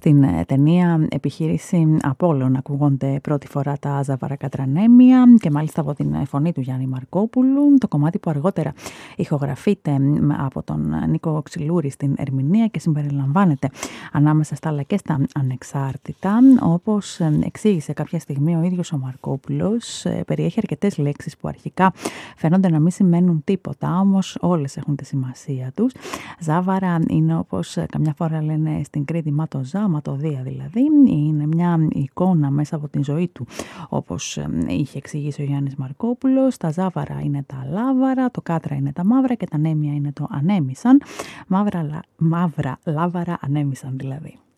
Στην ταινία Επιχείρηση Απόλλων ακούγονται πρώτη φορά τα ζαβαρακατρανέμια και μάλιστα από την φωνή του Γιάννη Μαρκόπουλου. Το κομμάτι που αργότερα ηχογραφείται από τον Νίκο Ξυλούρη στην ερμηνεία και συμπεριλαμβάνεται ανάμεσα στα αλλά και στα ανεξάρτητα. Όπως εξήγησε κάποια στιγμή ο ίδιος ο Μαρκόπουλος, περιέχει αρκετές λέξεις που αρχικά φαίνονται να μην σημαίνουν τίποτα, όμως όλες έχουν τη σημασία τους. Ζάβαρα είναι, όπως καμιά φορά λένε στην Κρήτη, ματοζά, ματοδία δηλαδή. Είναι μια εικόνα μέσα από την ζωή του, όπως είχε εξηγήσει ο Γιάννης Μαρκόπουλος. Τα ζάβαρα είναι τα λάβαρα, το κάτρα είναι τα μαύρα και τα νέμια είναι το ανέμισαν. Μαύρα λάβαρα ανέμισαν δηλαδή.